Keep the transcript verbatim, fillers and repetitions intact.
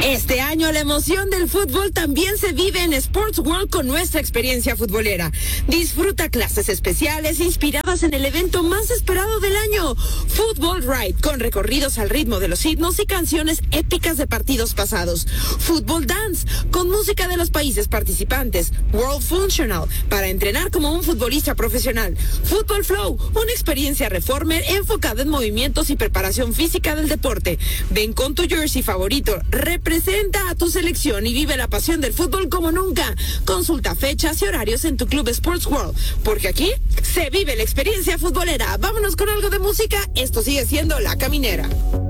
Este año la emoción del fútbol también se vive en Sports World con nuestra experiencia futbolera. Disfruta clases especiales inspiradas en el evento más esperado del año, Football Ride, con recorridos al ritmo de los himnos y canciones épicas de partidos pasados. Football Dance, con música de los países participantes. World Functional, para entrenar como un futbolista profesional. Football Flow, una experiencia reformer enfocada en movimientos y preparación física del deporte. Ven con tu jersey favorito, representa a tu selección y vive la pasión del fútbol como nunca. Consulta fechas y horarios en tu club Sports World, porque aquí se vive la experiencia futbolera. Vámonos con algo de música. Esto sigue siendo La Caminera.